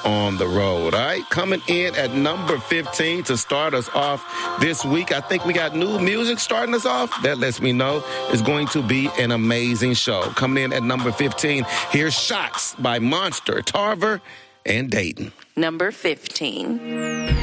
on the road. All right, coming in at number 15 to start us off this week. I think we got new music starting us off. That lets me know it's going to be an amazing show. Coming in at number 15, here's Shots by Monster, Tarver, and Dayton. Number 15.